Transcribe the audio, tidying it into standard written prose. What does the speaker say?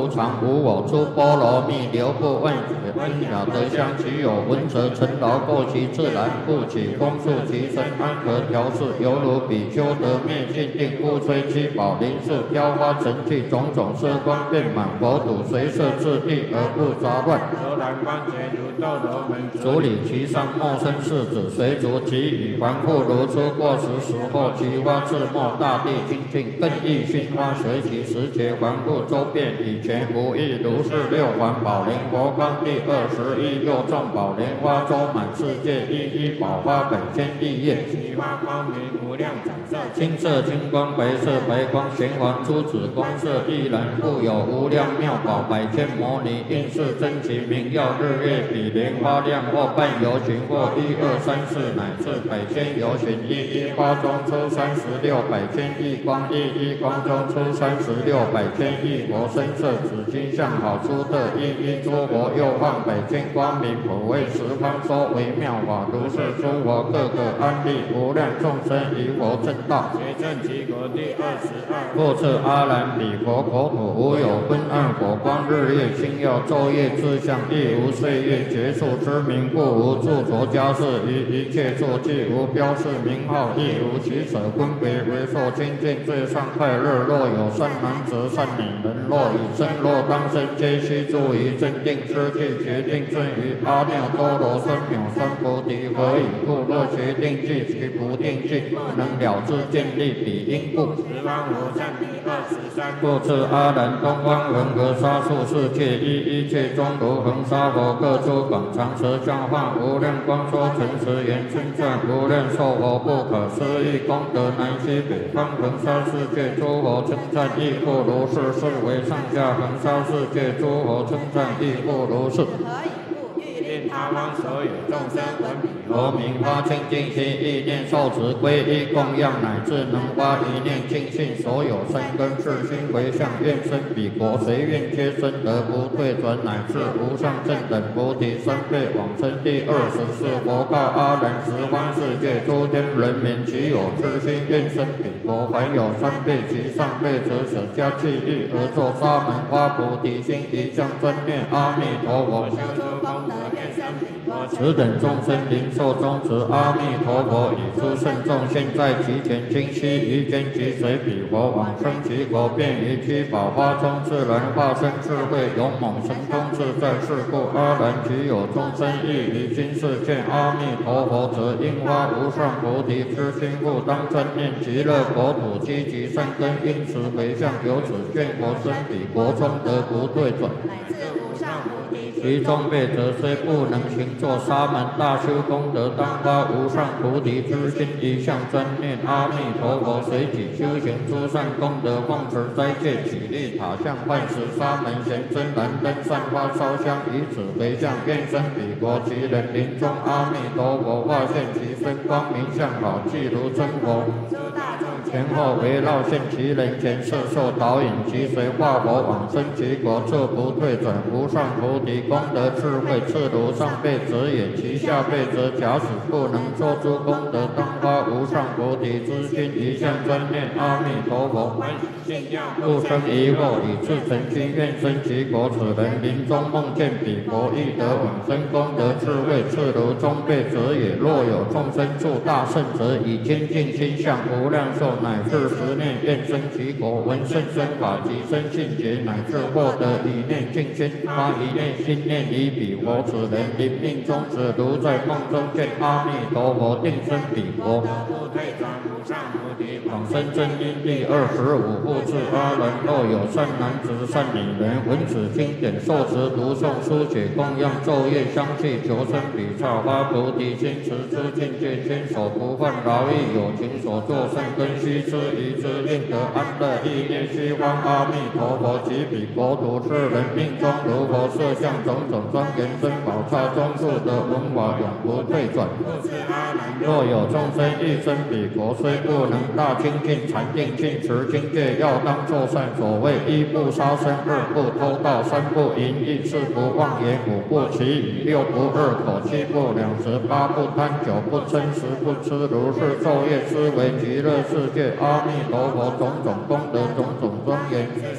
无常无我，诸波罗蜜流布问水，温雅德香其有闻者成劳过其自然，不起风速其身，安和调适，犹如比丘得灭尽定，故吹七宝林树，飘花成气，种种色光遍满佛土，随色自地而不杂乱。 柔然观觉如豆罗门， 足理其上莫生世子，随逐其羽，环复如初过时时候，其花自没，大地清净，更益熏花随其时节，环复周遍，以前无异，如是六环宝莲佛光第21又众宝莲花周满世界，一一宝花百千亿叶， 其花光明无量彩色， 青色青光白色白光，玄黄珠子光色亦然，故有无量妙宝百千摩尼，应是真其明耀日月比莲花亮，或半游巡，或1、2、3、4乃至百千游巡，一一花中出36百千亿光，一一光中出36百千亿佛身色，紫金相好出特，一一诸佛又放百千光明，普为十方说为妙法，如是诸佛各个安立，无量众生于佛正道， 随正其国第22。 复次阿难彼佛国土无有昏暗火光日月星耀昼夜之相，亦无岁月结束之名，故无著着家事于一切处，既无标示名号，亦无其舍分别为受亲近最上快乐。若有善男子善女人，若以身若当身，皆须住于正定之地，决定顺于阿耨多罗三藐三菩提。何以故？若决定句其不定句，不能了知见立彼因故。 十方无上第23。 复次阿难东方恒河沙数世界，一切中如恒沙佛，各诸广长舌相化，无量光说诚实言称赞，无量寿佛不可思议功德，南西北方恒沙世界诸佛称赞亦复如是，是为上下恒沙世界诸佛称赞亦复如是。 令他方所有众生闻彼佛名发清净心，意念受持皈依供养，乃至能发一念净信，所有善根是心回向，愿生彼国，随愿皆生得不退转，乃至无上正等菩提三辈往生。第24佛告阿难：十方世界诸天人民，其有痴心愿生彼国，凡有3辈及上辈者，舍家弃欲而作沙门花菩提心，一向专念阿弥陀佛， 修诸功德，愿生彼国。 此等众生灵受中持阿弥陀佛，以诸圣众现在其前，今悉于间即随彼佛往生其国，便于七宝花中自然化身智慧勇猛神通自在。是故阿难其有众生欲于今世见阿弥陀佛者，应发无上菩提之心，故当专念极乐国土，积集善根，因此回向，由此愿佛生彼国中得不退转。其中辈者虽不能行作沙门大修功德，当发无上菩提之心，一向专念阿弥陀佛，随己修行诸善功德，奉持斋戒，起立塔像，饭食沙门贤真燃灯，散花烧香，以此回向，愿生彼国。其人临终，阿弥陀佛化现其身，光明相好，即如真佛。前后围绕现其人前，摄受导引，即随化佛往生其国，这不退转无上菩提功德智慧，次如上辈者也。其下辈者，假使不能做诸功德，当发无上菩提之心，一向专念阿弥陀佛，不生疑惑，以至诚心愿生其国。此人临终梦见彼国，亦得往生功德智慧，次如中辈者也。若有众生住大圣者，以清净心向无量寿，乃至10念愿生其国，闻甚深法及生信解，乃至获得一念净心，发一念心念于彼国。此人临命终时，如在梦中见阿弥陀佛，定生彼国，往生真因。第25复次阿难：若有善男子善女人，闻此经典，受持读诵书写供养昼夜相继，求生彼刹发菩提心，持诸境界，坚守不犯劳役，有情所作善根，须知一之，令得安乐。意念西方阿弥陀佛及彼国土之人，命中如佛设相，种种庄严珍宝刹中住得闻法，永不退转。若有众生欲生彼国，虽不能大精进禅定尽持经戒，要当作善。所谓一不杀生，二不偷盗，三不淫逸，四不妄言，五不绮语，六不恶口，七不两舌，八不贪酒，不嗔，十不痴。如是昼夜思维极乐世界阿弥陀佛种种功德，种种庄严。